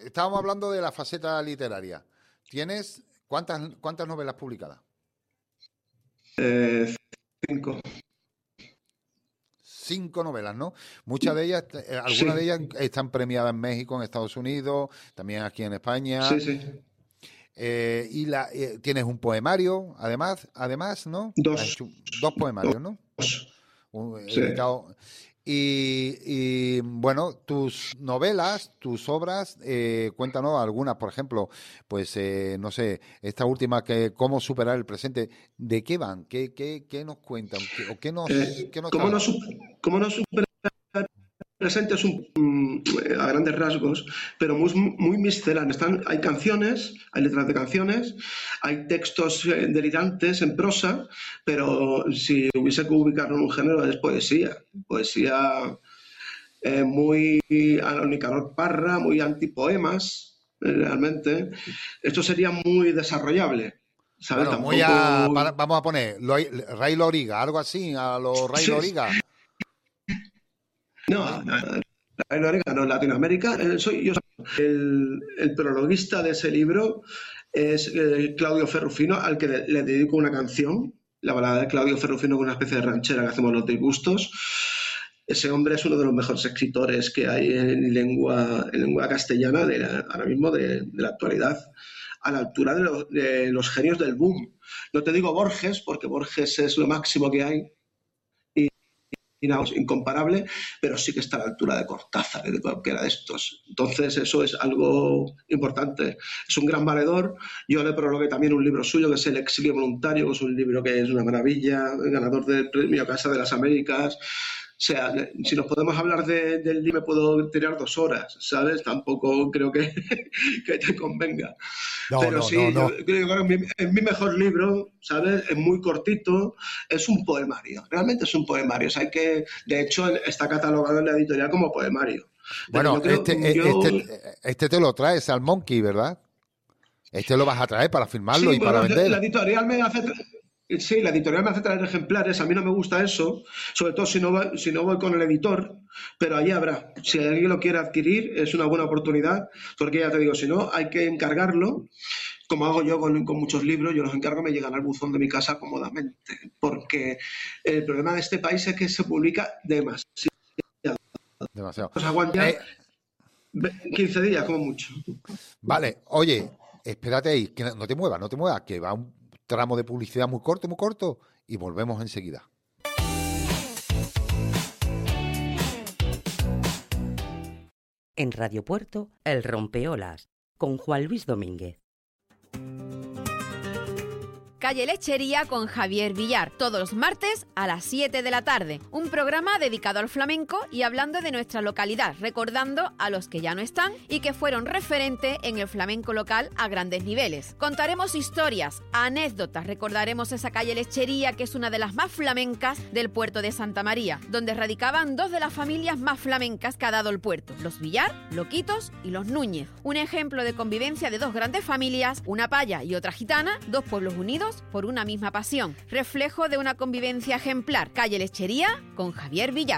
estábamos hablando de la faceta literaria. ¿Tienes cuántas novelas publicadas? 5. 5 novelas, ¿no? Muchas de ellas, algunas de ellas están premiadas en México, en Estados Unidos, también aquí en España. Sí. Y tienes un poemario, además, ¿no? 2. 2 poemarios, ¿no? Editado. Y bueno, tus novelas, tus obras, cuéntanos algunas, por ejemplo, pues no sé, esta última, que cómo superar el presente, ¿de qué van? ¿Qué nos cuentan? ¿Qué nos ¿Cómo no superar el presente? Es a grandes rasgos, pero muy misceláneo. Hay canciones, hay letras de canciones, hay textos delirantes en prosa, pero si hubiese que ubicarlo en un género es poesía muy a Nicanor Parra, muy antipoemas, realmente. Esto sería muy desarrollable, ¿sabes? Bueno, vamos a poner Ray Loriga, algo así, a los Ray Loriga. No, en Latinoamérica, el prologuista de ese libro es Claudio Ferrufino, al que le dedico una canción, la balada de Claudio Ferrufino, con una especie de ranchera que hacemos los disgustos. Ese hombre es uno de los mejores escritores que hay en lengua castellana ahora mismo de la actualidad, a la altura de los genios del boom. No te digo Borges, porque Borges es lo máximo que hay, incomparable, pero sí que está a la altura de Cortázar y de cualquiera de estos. Entonces eso es algo importante. Es un gran valedor. Yo le prologué también un libro suyo, que es El exilio voluntario, que es un libro que es una maravilla, ganador del premio Casa de las Américas. O sea, si nos podemos hablar del libro, me puedo tirar 2 horas, ¿sabes? Tampoco creo que te convenga. Pero yo creo que es mi mejor libro, ¿sabes? Es muy cortito, es un poemario, realmente es un poemario. O sea, de hecho, está catalogado en la editorial como poemario. Bueno, este te lo traes al Monkey, ¿verdad? Este lo vas a traer para firmarlo y para vender. La editorial me hace... Sí, la editorial me hace traer ejemplares. A mí no me gusta eso, sobre todo si no voy con el editor, pero allí habrá. Si alguien lo quiere adquirir, es una buena oportunidad, porque ya te digo, si no, hay que encargarlo, como hago yo con muchos libros. Yo los encargo, me llegan al buzón de mi casa cómodamente, porque el problema de este país es que se publica demasiado. Pues aguanta 15 días como mucho. Vale, oye, espérate ahí, que no te muevas, que va un tramo de publicidad muy corto, y volvemos enseguida. En Radio Puerto, El Rompeolas, con Juan Luis Domínguez. Calle Lechería con Javier Villar, todos los martes a las 7 de la tarde. Un programa dedicado al flamenco y hablando de nuestra localidad, recordando a los que ya no están y que fueron referente en el flamenco local a grandes niveles. Contaremos historias, anécdotas, recordaremos esa calle Lechería, que es una de las más flamencas del puerto de Santa María, donde radicaban 2 de las familias más flamencas que ha dado el puerto, los Villar, Loquitos y los Núñez. Un ejemplo de convivencia de 2 grandes familias, una paya y otra gitana, 2 pueblos unidos por una misma pasión, reflejo de una convivencia ejemplar. Calle Lechería con Javier Villar.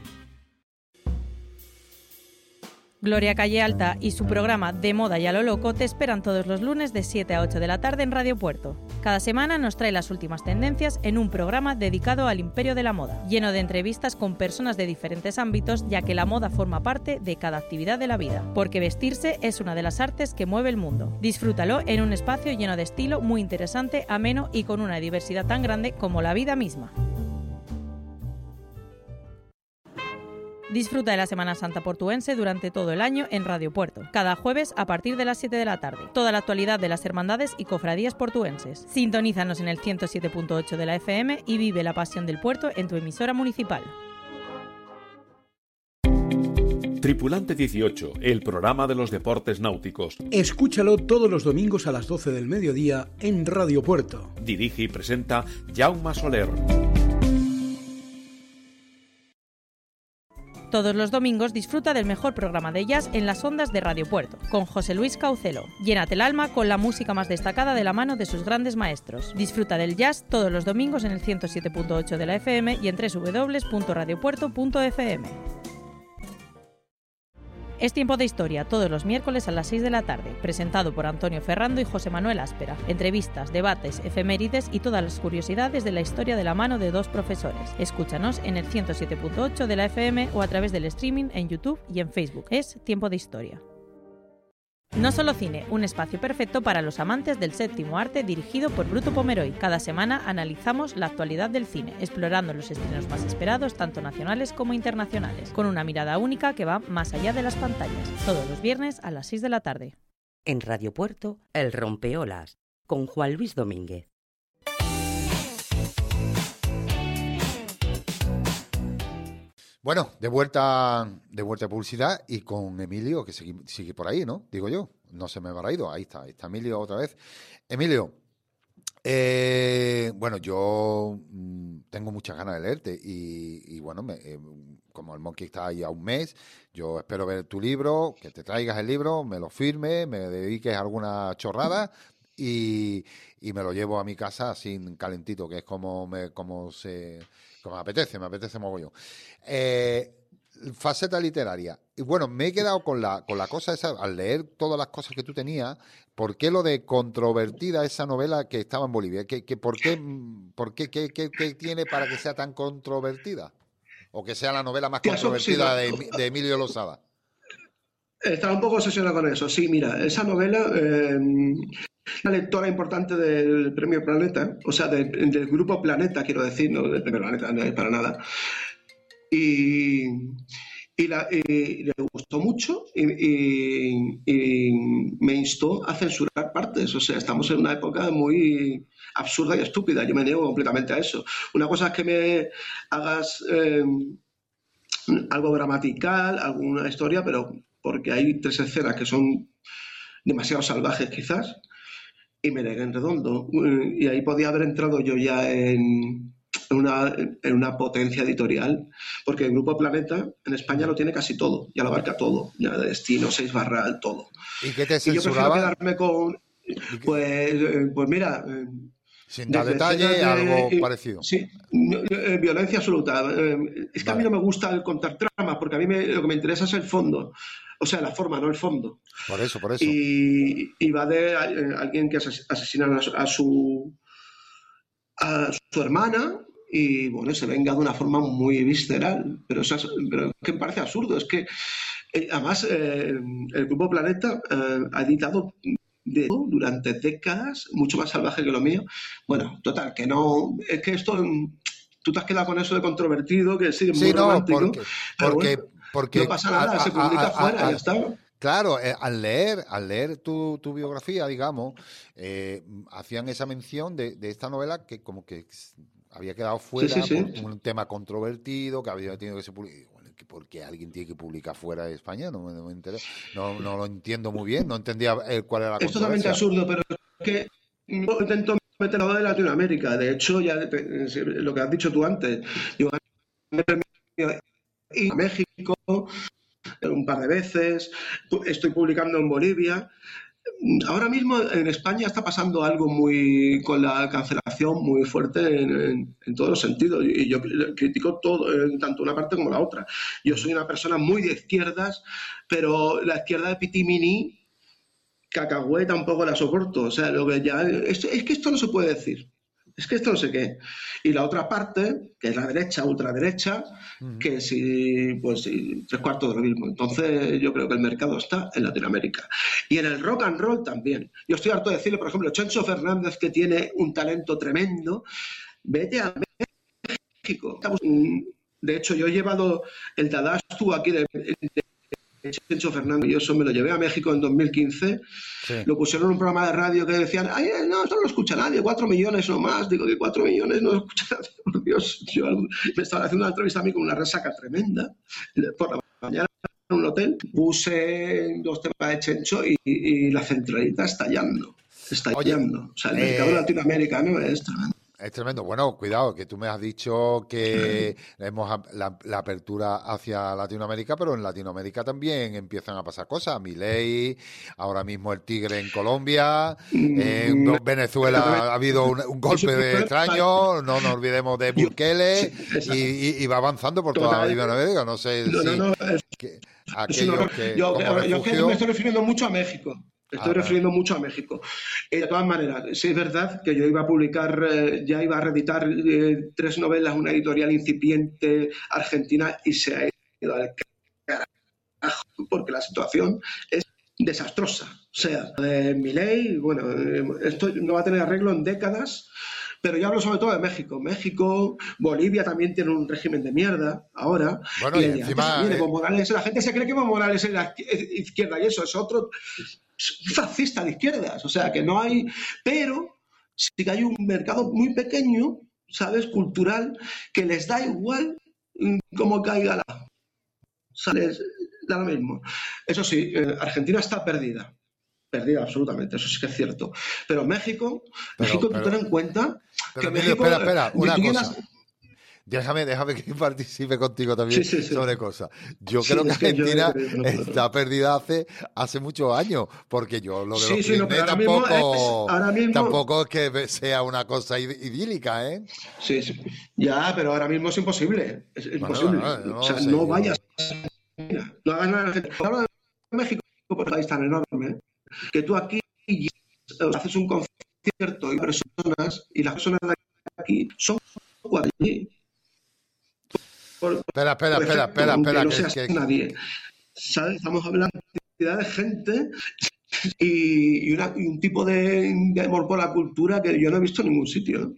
Gloria Calle Alta y su programa De Moda y a lo Loco te esperan todos los lunes de 7 a 8 de la tarde en Radio Puerto. Cada semana nos trae las últimas tendencias en un programa dedicado al imperio de la moda, lleno de entrevistas con personas de diferentes ámbitos, ya que la moda forma parte de cada actividad de la vida, porque vestirse es una de las artes que mueve el mundo. Disfrútalo en un espacio lleno de estilo, muy interesante, ameno y con una diversidad tan grande como la vida misma. Disfruta de la Semana Santa portuense durante todo el año en Radio Puerto, cada jueves a partir de las 7 de la tarde. Toda la actualidad de las hermandades y cofradías portuenses. Sintonízanos en el 107.8 de la FM y vive la pasión del puerto en tu emisora municipal. Tripulante 18, el programa de los deportes náuticos. Escúchalo todos los domingos a las 12 del mediodía en Radio Puerto. Dirige y presenta Jaume Soler. Todos los domingos disfruta del mejor programa de jazz en las ondas de Radio Puerto, con José Luis Caucelo. Llénate el alma con la música más destacada de la mano de sus grandes maestros. Disfruta del jazz todos los domingos en el 107.8 de la FM y en www.radiopuerto.fm. Es Tiempo de Historia, todos los miércoles a las 6 de la tarde, presentado por Antonio Ferrando y José Manuel Áspera. Entrevistas, debates, efemérides y todas las curiosidades de la historia de la mano de dos profesores. Escúchanos en el 107.8 de la FM o a través del streaming en YouTube y en Facebook. Es Tiempo de Historia. No Solo Cine, un espacio perfecto para los amantes del séptimo arte dirigido por Bruto Pomeroy. Cada semana analizamos la actualidad del cine, explorando los estrenos más esperados, tanto nacionales como internacionales, con una mirada única que va más allá de las pantallas. Todos los viernes a las 6 de la tarde. En Radio Puerto, El Rompeolas, con Juan Luis Domínguez. Bueno, de vuelta de publicidad y con Emilio, que sigue por ahí, ¿no? Digo yo, no se me habrá ido. Ahí está Emilio otra vez. Emilio, bueno, yo tengo muchas ganas de leerte y bueno, como el Monkey está ahí a un mes, yo espero ver tu libro, que te traigas el libro, me lo firmes, me dediques a alguna chorrada y me lo llevo a mi casa sin calentito, que es como me apetece mogollón. Faceta literaria. Y bueno, me he quedado con la cosa esa, al leer todas las cosas que tú tenías, ¿por qué lo de controvertida esa novela que estaba en Bolivia? ¿Por qué tiene para que sea tan controvertida? ¿O que sea la novela más controvertida de Emilio Losada? Estaba un poco obsesionado con eso. Sí, mira, esa novela, una lectora importante del Premio Planeta, o sea, del Grupo Planeta, quiero decir, no del Premio Planeta, no es para nada. Y le gustó mucho y me instó a censurar partes. O sea, estamos en una época muy absurda y estúpida. Yo me niego completamente a eso. Una cosa es que me hagas algo gramatical, alguna historia, pero porque hay 3 escenas que son demasiado salvajes quizás, y me negué en redondo. Y ahí podía haber entrado yo ya en una potencia editorial, porque el Grupo Planeta en España lo tiene casi todo, ya lo abarca todo, ya de Destino, 6 Barral, todo. ¿Y qué te censuraba? Y yo prefiero quedarme con, pues mira... Sin dar detalle, algo parecido. Sí, violencia absoluta. Es que a mí no me gusta contar tramas, porque a mí lo que me interesa es el fondo. O sea, la forma, no el fondo. Por eso. Y va de alguien que asesina a su hermana y, bueno, se venga de una forma muy visceral. Pero es que me parece absurdo. Es que, además, el Grupo Planeta ha editado durante décadas, mucho más salvaje que lo mío. Bueno, total, que no... Es que esto... Tú te has quedado con eso de controvertido, que sí, muy romántico. Porque no pasa nada, se publica fuera, ya está. Claro, al leer tu biografía, digamos, hacían esa mención de esta novela que como que había quedado fuera por un tema controvertido, que había tenido que ser publicado. ¿Por qué alguien tiene que publicar fuera de España? No me interesa. No lo entiendo muy bien, no entendía cuál era la controversia. Es totalmente absurdo, pero es que no intento meterlo de Latinoamérica. De hecho, ya lo que has dicho tú antes, yo a México un par de veces, estoy publicando en Bolivia. Ahora mismo en España está pasando algo con la cancelación muy fuerte en todos los sentidos, y yo critico todo, tanto una parte como la otra. Yo soy una persona muy de izquierdas, pero la izquierda de Pitimini, cacahuete, tampoco la soporto. O sea, lo que ya es que esto no se puede decir. Es que esto no sé qué. Y la otra parte, que es la derecha, ultraderecha, que sí, pues sí, 3/4 de lo mismo. Entonces yo creo que el mercado está en Latinoamérica. Y en el rock and roll también. Yo estoy harto de decirle, por ejemplo, Chencho Fernández, que tiene un talento tremendo, vete a México. De hecho, yo he llevado el Dadastu aquí de Chencho Fernández, y eso me lo llevé a México en 2015. Sí. Lo pusieron en un programa de radio que decían, ay, no, esto no lo escucha nadie, 4 millones nomás. Digo, que 4 millones no lo escucha nadie, por Dios. Yo me estaba haciendo una entrevista a mí con una resaca tremenda. Por la mañana en un hotel puse 2 temas de Chencho y la centralita estallando. Oye, o sea, el mercado latinoamericano es tremendo. Es tremendo. Bueno, cuidado, que tú me has dicho que la apertura hacia Latinoamérica, pero en Latinoamérica también empiezan a pasar cosas. Milei, ahora mismo el Tigre en Colombia, en Venezuela ha habido un golpe de extraño, no nos olvidemos de Bukele, y va avanzando por toda Latinoamérica. No sé Yo me estoy refiriendo mucho a México. Mucho a México. De todas maneras, sí es verdad que yo iba a publicar, ya iba a reeditar 3 novelas, una editorial incipiente argentina, y se ha ido al carajo porque la situación es desastrosa. O sea, de Milei, bueno, esto no va a tener arreglo en décadas. Pero yo hablo sobre todo de México. México, Bolivia también tiene un régimen de mierda ahora. Bueno, y encima... Evo Morales, la gente se cree que Evo Morales es la izquierda, y eso es otro fascista de izquierdas. O sea, que no hay... Pero sí que hay un mercado muy pequeño, ¿sabes?, cultural, que les da igual cómo caiga la... ¿Sabes? Da lo mismo. Eso sí, Argentina está perdida absolutamente, eso sí que es cierto. Pero México, tú ten en cuenta que México... Espera, una cosa. Déjame que participe contigo también sobre cosas. Yo creo que Argentina está perdida hace muchos años, porque yo lo de los Kirchner tampoco es que sea una cosa idílica, ¿eh? Sí. Ya, pero ahora mismo es imposible. Es imposible. O sea, no vayas a... No hagas nada. Hablo de México, porque el país tan enorme, que tú aquí haces un concierto y personas, y las personas de aquí son allí. Espera. No seas nadie. ¿Sabes? Estamos hablando de cantidad de gente y un tipo de amor por la cultura que yo no he visto en ningún sitio.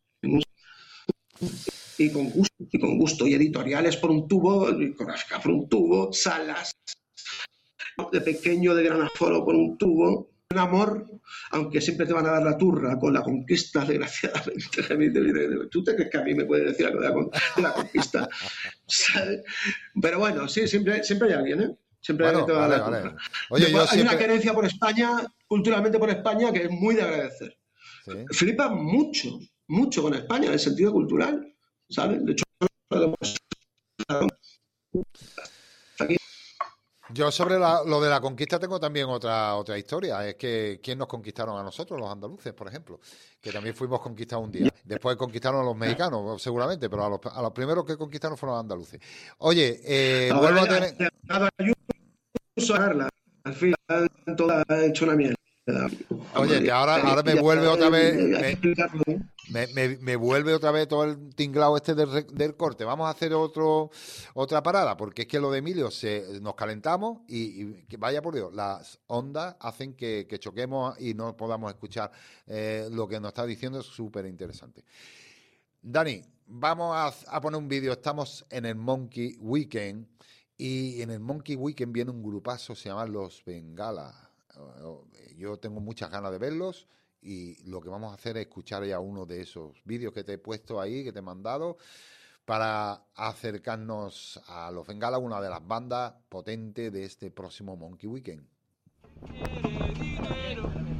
Y con gusto. Y editoriales por un tubo, Corasca por un tubo, salas de pequeño, de gran aforo por un tubo. Un amor, aunque siempre te van a dar la turra con la conquista, desgraciadamente. ¿Tú te crees que a mí me puedes decir algo de la conquista? ¿Sabes? Pero bueno, sí, siempre hay alguien, ¿eh? Siempre hay alguien que te va a dar la turra. Oye, hay una querencia por España, culturalmente por España, que es muy de agradecer. ¿Sí? Flipa mucho con España en el sentido cultural, ¿sabes? De hecho, aquí. Yo sobre lo de la conquista tengo también otra historia. Es que ¿quién nos conquistaron a nosotros? Los andaluces, por ejemplo, que también fuimos conquistados un día. Después conquistaron a los mexicanos, seguramente, pero a los primeros que conquistaron fueron los andaluces. Oye, vuelvo a tener... Al final, toda ha hecho una mierda. Oye, que ahora me vuelve otra vez... Me vuelve otra vez todo el tinglado este del corte. Vamos a hacer otra parada, porque es que lo de Emilio nos calentamos y que vaya por Dios, las ondas hacen que choquemos y no podamos escuchar lo que nos está diciendo. Es súper interesante. Dani, vamos a poner un vídeo. Estamos en el Monkey Weekend y en el Monkey Weekend viene un grupazo, se llama Los Bengala. Yo tengo muchas ganas de verlos. Y lo que vamos a hacer es escuchar ya uno de esos vídeos que te he puesto ahí, que te he mandado, para acercarnos a Los Bengala, una de las bandas potentes de este próximo Monkey Weekend.